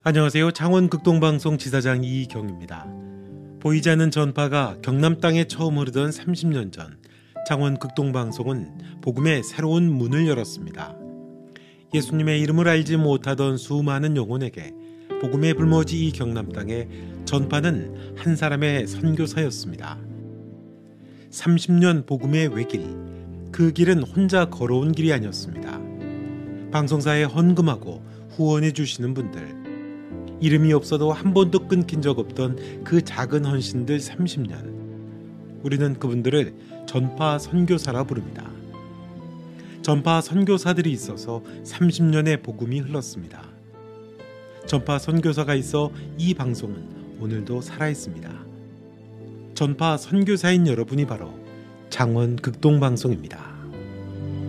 안녕하세요. 창원 극동방송 지사장 이경입니다. 보이지 않는 전파가 경남 땅에 처음 흐르던 30년 전, 창원 극동방송은 복음의 새로운 문을 열었습니다. 예수님의 이름을 알지 못하던 수많은 영혼에게 복음의 불모지 이 경남 땅에 전파는 한 사람의 선교사였습니다. 30년 복음의 외길, 그 길은 혼자 걸어온 길이 아니었습니다. 방송사에 헌금하고 후원해 주시는 분들, 이름이 없어도 한 번도 끊긴 적 없던 그 작은 헌신들 30년. 우리는 그분들을 전파 선교사라 부릅니다. 전파 선교사들이 있어서 30년의 복음이 흘렀습니다. 전파 선교사가 있어 이 방송은 오늘도 살아있습니다. 전파 선교사인 여러분이 바로 창원 극동방송입니다.